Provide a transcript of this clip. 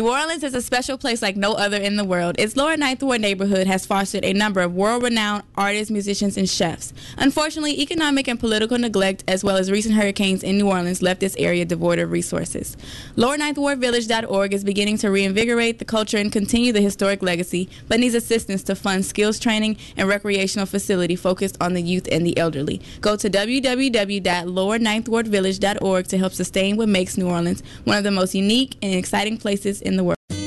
New Orleans is a special place like no other in the world. Its Lower Ninth Ward neighborhood has fostered a number of world-renowned artists, musicians, and chefs. Unfortunately, economic and political neglect, as well as recent hurricanes in New Orleans, left this area devoid of resources. LowerNinthWardVillage.org is beginning to reinvigorate the culture and continue the historic legacy, but needs assistance to fund skills training and recreational facility focused on the youth and the elderly. Go to www.lowerninthwardvillage.org to help sustain what makes New Orleans one of the most unique and exciting places in the world.